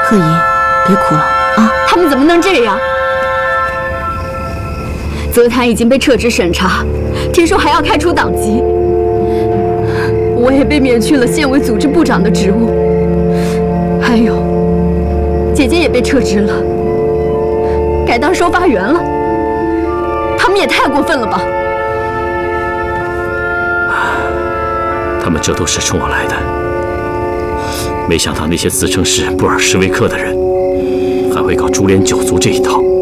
贺姨，别哭了啊！ 他们怎么能这样？泽坛已经被撤职审查，听说还要开除党籍。我也被免去了县委组织部长的职务，还有姐姐也被撤职了，改当收发员了。他们也太过分了吧！ 他们这都是冲我来的，没想到那些自称是布尔什维克的人，还会搞株连九族这一套。